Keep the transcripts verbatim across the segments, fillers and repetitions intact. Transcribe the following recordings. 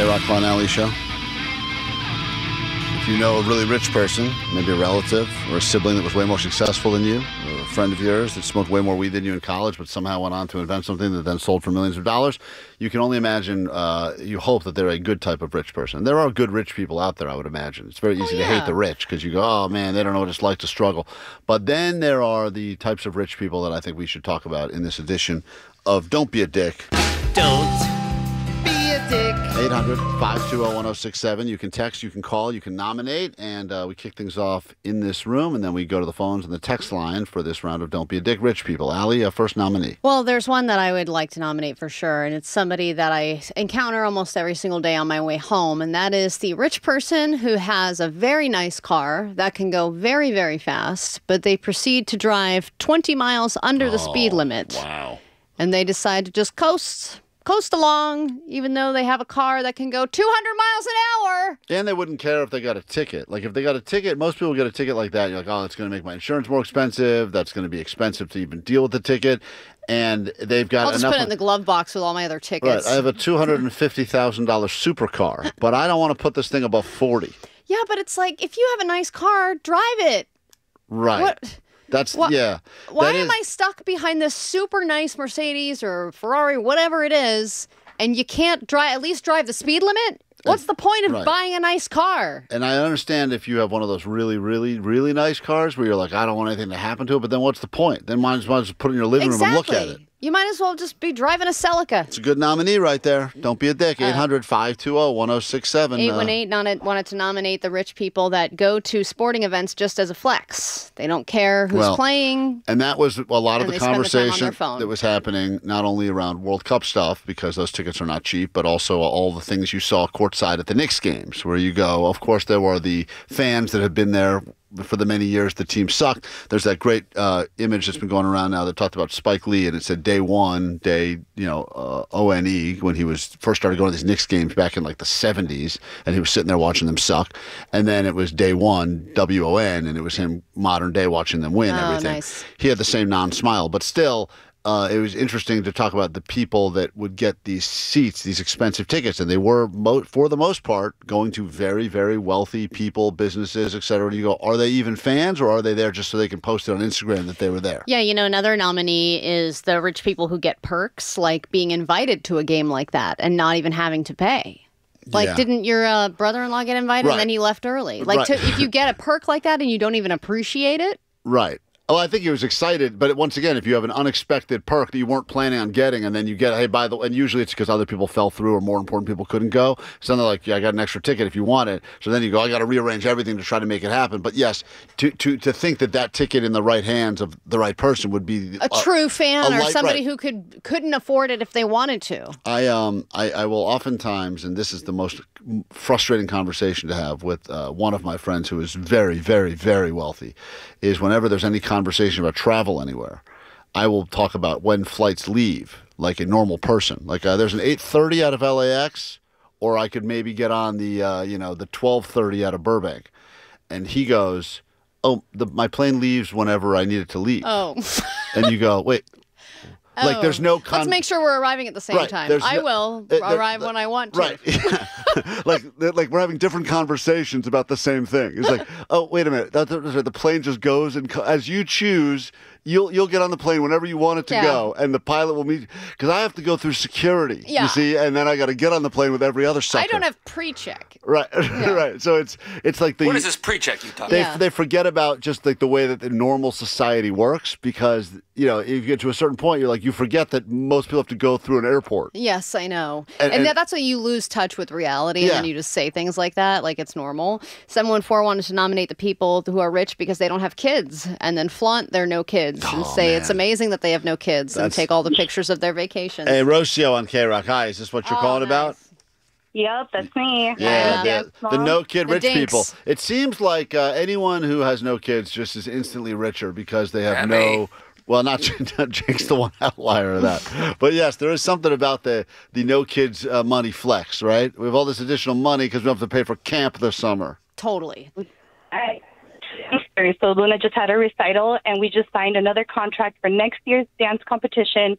K-Rock Klein Alley Show. If you know a really rich person, maybe a relative or a sibling that was way more successful than you, or a friend of yours that smoked way more weed than you in college but somehow went on to invent something that then sold for millions of dollars, you can only imagine, uh, you hope that they're a good type of rich person. There are good rich people out there, I would imagine. It's very easy oh, to yeah. hate the rich because you go, oh, man, they don't know what it's like to struggle. But then there are the types of rich people that I think we should talk about in this edition of Don't Be a Dick. Don't be a dick. eight hundred, five two zero, one zero six seven. You can text, you can call, you can nominate, and uh, we kick things off in this room, and then we go to the phones and the text line for this round of Don't Be a Dick Rich People. Allie, uh, first nominee. Well, there's one that I would like to nominate for sure, and it's somebody that I encounter almost every single day on my way home, and that is the rich person who has a very nice car that can go very, very fast, but they proceed to drive twenty miles under the speed limit. Wow. And they decide to just coast, coast along, even though they have a car that can go two hundred miles an hour. And they wouldn't care if they got a ticket. Like, if they got a ticket, most people get a ticket like that. You're like, oh, it's going to make my insurance more expensive. That's going to be expensive to even deal with the ticket. And they've got I'll just enough. put it in the glove box with all my other Right. tickets. I have a two hundred fifty thousand dollars supercar, but I don't want to put this thing above forty. Yeah, but it's like, if you have a nice car, drive it. Right. What? That's, Wha- yeah. Why That am is- I stuck behind this super nice Mercedes or Ferrari, whatever it is, and you can't drive, at least drive the speed limit? What's the point of right. buying a nice car? And I understand if you have one of those really, really, really nice cars where you're like, I don't want anything to happen to it, but then what's the point? Then might as well just put it in your living room and look at it. You might as well just be driving a Celica. It's a good nominee right there. Don't be a dick. Uh, eight hundred, five two zero, one zero six seven. eight one eight wanted, wanted to nominate the rich people that go to sporting events just as a flex. They don't care who's Well, playing. And that was a lot of And the they spend the time on conversation their phone. that was happening not only around World Cup stuff, because those tickets are not cheap, but also all the things you saw courtside at the Knicks games, where you go, of course, there were the fans that have been there for the many years the team sucked. There's that great uh, image that's been going around now that talked about Spike Lee, and it said day one, day, you know, uh, O N E, when he was first started going to these Knicks games back in like the seventies, and he was sitting there watching them suck. And then it was day one, W O N, and it was him modern day watching them win Oh, everything. nice. He had the same non-smile, but still, uh, it was interesting to talk about the people that would get these seats, these expensive tickets, and they were, mo- for the most part, going to very, very wealthy people, businesses, et cetera. And you go, are they even fans, or are they there just so they can post it on Instagram that they were there? Yeah, you know, another nominee is the rich people who get perks, like being invited to a game like that and not even having to pay. Like, Yeah. didn't your uh, brother-in-law get invited Right. and then he left early? Like, Right. to, if you get a perk like that and you don't even appreciate it, Right. Oh, I think he was excited, but once again, if you have an unexpected perk that you weren't planning on getting, and then you get, hey, by the way, and usually it's because other people fell through or more important people couldn't go. So then they're like, yeah, I got an extra ticket if you want it. So then you go, I got to rearrange everything to try to make it happen. But yes, to to to think that that ticket in the right hands of the right person would be a true fan a or light- somebody right. who could couldn't afford it if they wanted to. I um I, I will oftentimes, and this is the most frustrating conversation to have with uh, one of my friends who is very, very, very wealthy, is whenever there's any conversation about travel anywhere, I will talk about when flights leave, like a normal person. Like uh, there's an eight thirty out of L A X, or I could maybe get on the uh, you know the twelve thirty out of Burbank, and he goes, "Oh, the, my plane leaves whenever I need it to leave." Oh. And you go, "Wait." Like Oh. there's no con- Let's make sure we're arriving at the same Right, time. there's I no- will uh, there- arrive when I want to. Right. like, like we're having different conversations about the same thing. It's like, oh, wait a minute. That, that- the plane just goes, and co- as you choose, you'll you'll get on the plane whenever you want it to Yeah. go, and the pilot will meet. Because I have to go through security, Yeah. you see, and then I got to get on the plane with every other sucker. I don't have pre-check. Right, right. So it's it's like the What is this pre-check you talking they Yeah. they forget about just like the way that the normal society works, because you know if you get to a certain point, you're like you forget that most people have to go through an airport. Yes, I know. And- And, and- that, that's when you lose touch with reality, and Yeah. then you just say things like that, like it's normal. seven one four wanted to nominate the people who are rich because they don't have kids, and then flaunt their no kids and Oh, say it's man. amazing that they have no kids, That's- and take all the pictures of their vacations. Hey, Rocio on K-Rock. Hi, is this what you're Oh, calling nice. about? Yep, that's me. Yeah, Yeah. the, the no kid The rich dinks. people. It seems like uh, anyone who has no kids just is instantly richer because they have Yeah, no. me. Well, not, not Jake's the one outlier of that, but yes, there is something about the the no kids uh, money flex, right? We have all this additional money because we don't have to pay for camp this summer. Totally. I, so Luna just had a recital, and we just signed another contract for next year's dance competition.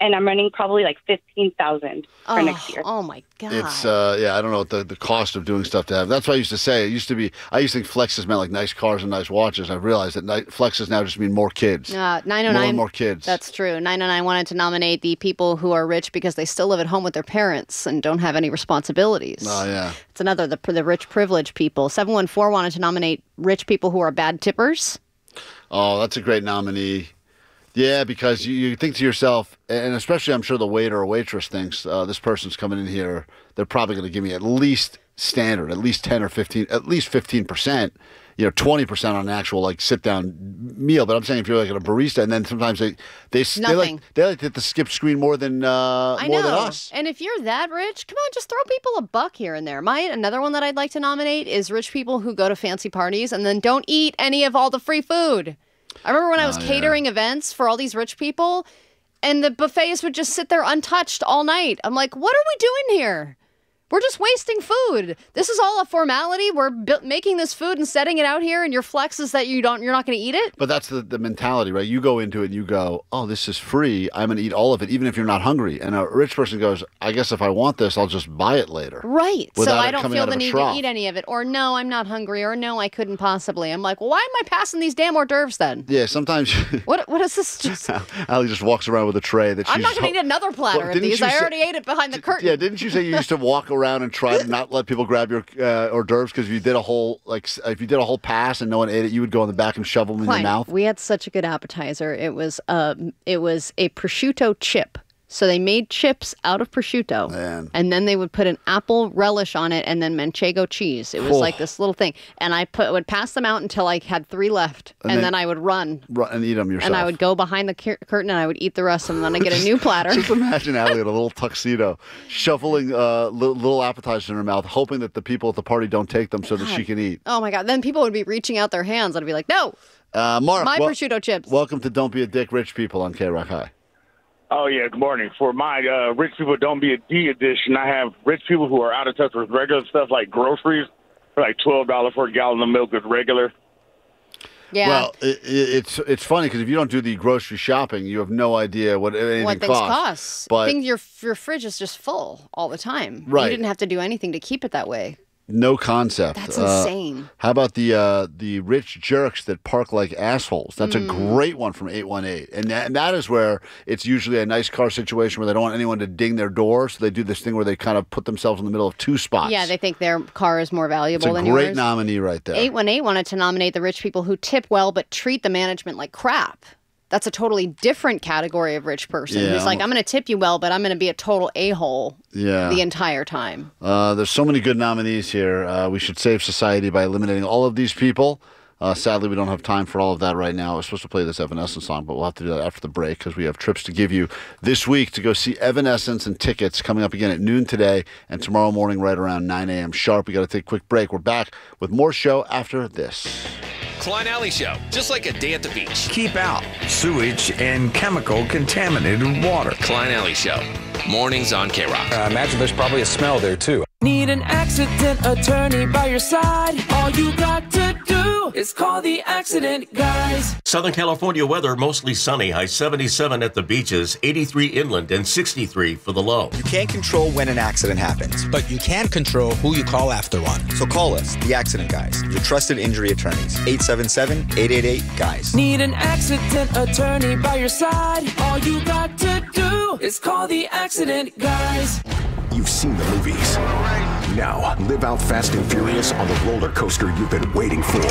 and I'm running probably like fifteen thousand for oh, next year. Oh my God. It's, uh, yeah, I don't know what the, the cost of doing stuff to have. That's what I used to say. It used to be, I used to think flexes meant like nice cars and nice watches. I realized that ni- flexes now just mean more kids. Uh, nine oh nine. More and more kids. That's true. nine oh nine wanted to nominate the people who are rich because they still live at home with their parents and don't have any responsibilities. Oh, yeah. It's another, the, the rich privileged people. seven one four wanted to nominate rich people who are bad tippers. Oh, that's a great nominee. Yeah, because you, you think to yourself, and especially I'm sure the waiter or waitress thinks, uh, this person's coming in here, they're probably going to give me at least standard, at least ten or fifteen, at least fifteen percent, you know, twenty percent on an actual like sit down meal. But I'm saying if you're like a barista, and then sometimes they they, they like they like to hit the skip screen more than uh, I more know. than us. And if you're that rich, come on, just throw people a buck here and there. My another one that I'd like to nominate is rich people who go to fancy parties and then don't eat any of all the free food. I remember when I was Oh, yeah. catering events for all these rich people, and the buffets would just sit there untouched all night. I'm like, what are we doing here? We're just wasting food. This is all a formality. We're bu- making this food and setting it out here, and your flex is that you don't, you're not going to eat it. But that's the, the mentality, right? You go into it and you go, oh, this is free. I'm going to eat all of it, even if you're not hungry. And a rich person goes, I guess if I want this, I'll just buy it later. Right. So Without I it don't coming feel out the of a need trough. to eat any of it. Or no, I'm not hungry. Or no, I couldn't possibly. I'm like, well, why am I passing these damn hors d'oeuvres then? Yeah, sometimes What What is this? Just, Allie just walks around with a tray that she's... I'm not going to eat another platter Well, of didn't these. you I say- already ate it behind the curtain. Yeah, didn't you say you used to walk around and try to not let people grab your uh, hors d'oeuvres because if you did a whole like s- if you did a whole pass and no one ate it, you would go in the back and shovel them in Klein, your mouth? we had such a good appetizer. It was uh, it was a prosciutto chip. So they made chips out of prosciutto, Man. and then they would put an apple relish on it, and then manchego cheese. It was Oh. like this little thing, and I put would pass them out until I had three left, and, then- then I would run, Run and eat them yourself. and I would go behind the cur- curtain, and I would eat the rest of them. And then I get a new platter. Just imagine Allie in a little tuxedo, shoveling uh, li- little appetizers in her mouth, hoping that the people at the party don't take them so that she can eat. Oh my god! Then people would be reaching out their hands. I'd be like, "No, Uh, Mark, my wel- prosciutto chips." welcome to Don't Be a Dick, Rich People on K-Rock High. Oh, yeah, good morning. For my uh, Rich People Don't Be a D edition, I have rich people who are out of touch with regular stuff like groceries for like twelve dollars for a gallon of milk is regular. yeah. Well, it, it, it's it's funny because if you don't do the grocery shopping, you have no idea what anything what things costs. cost. But Things your your fridge is just full all the time. Right. You didn't have to do anything to keep it that way. no concept. That's Uh, insane. How about the uh, the rich jerks that park like assholes? That's Mm. a great one from eight one eight. And that, and that is where it's usually a nice car situation where they don't want anyone to ding their door. So they do this thing where they kind of put themselves in the middle of two spots. Yeah, they think their car is more It's valuable a than great yours. nominee right there. eight one eight wanted to nominate the rich people who tip well but treat the management like crap. That's a totally different category of rich person Yeah, who's like, almost- I'm going to tip you well, but I'm going to be a total a-hole Yeah. the entire time. Uh, there's so many good nominees here. Uh, we should save society by eliminating all of these people. Uh, sadly, we don't have time for all of that right now. I was supposed to play this Evanescence song, but we'll have to do that after the break because we have trips to give you this week to go see Evanescence and tickets coming up again at noon today and tomorrow morning right around nine a.m. sharp. We got to take a quick break. We're back with more show after this. Klein Alley Show, just like a day at the beach. Keep out sewage and chemical contaminated water. Klein Alley Show, mornings on K-Rock. I imagine there's probably a smell there, too. Need an accident attorney by your side? All you got to do is call the accident guys. Southern California weather, mostly sunny, high seventy-seven at the beaches, eighty-three inland, and sixty-three for the low. You can't control when an accident happens, But you can control who you call after one. so call us, the Accident Guys, your trusted injury attorneys. eight seven seven, eight eight eight, GUYS. Need an accident attorney by your side? All you got to do is call the accident guys. You've seen the movies. Now, live out Fast and Furious on the roller coaster you've been waiting for.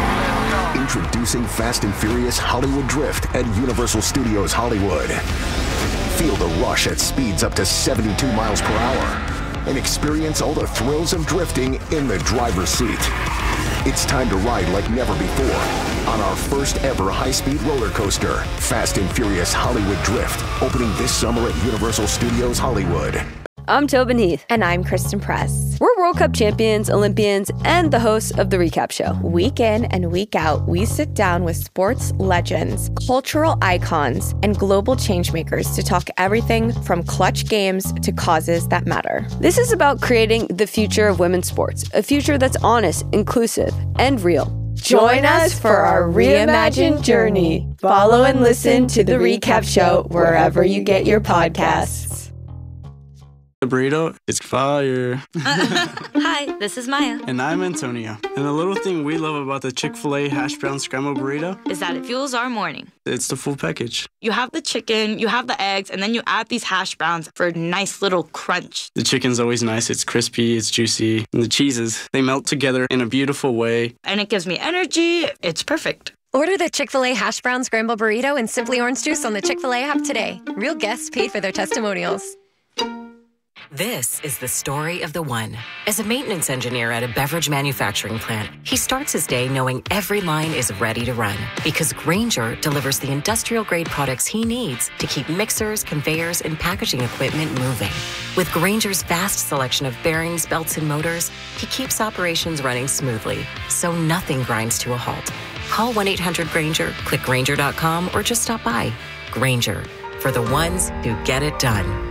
Introducing Fast and Furious Hollywood Drift at Universal Studios Hollywood. Feel the rush at speeds up to seventy-two miles per hour and experience all the thrills of drifting in the driver's seat. It's time to ride like never before on our first ever high-speed roller coaster, Fast and Furious Hollywood Drift, opening this summer at Universal Studios Hollywood. I'm Tobin Heath. And I'm Kristen Press. We're World Cup champions, Olympians, and the hosts of The Recap Show. Week in and week out, we sit down with sports legends, cultural icons, and global changemakers to talk everything from clutch games to causes that matter. This is about creating the future of women's sports, a future that's honest, inclusive, and real. Join us for our reimagined journey. Follow and listen to The Recap Show wherever you get your podcasts. The burrito is fire. Hi, this is Maya. And I'm Antonio. And the little thing we love about the Chick-fil-A hash brown scrambled burrito is that it fuels our morning. It's the full package. You have the chicken, you have the eggs, and then you add these hash browns for a nice little crunch. The chicken's always nice. It's crispy, it's juicy. And the cheeses, they melt together in a beautiful way. And it gives me energy. It's perfect. Order the Chick-fil-A hash brown scrambled burrito and Simply Orange Juice on the Chick-fil-A app today. Real guests paid for their testimonials. This is the story of the one. As a maintenance engineer at a beverage manufacturing plant, he starts his day knowing every line is ready to run because Grainger delivers the industrial-grade products he needs to keep mixers, conveyors, and packaging equipment moving. With Grainger's vast selection of bearings, belts, and motors, he keeps operations running smoothly, so nothing grinds to a halt. Call one eight hundred Grainger, click Grainger dot com, or just stop by. Grainger, for the ones who get it done.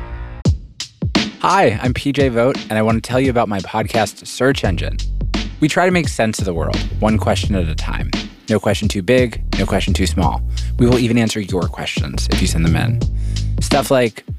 Hi, I'm P J Vogt, and I want to tell you about my podcast, Search Engine. We try to make sense of the world, one question at a time. No question too big, no question too small. We will even answer your questions if you send them in. Stuff like,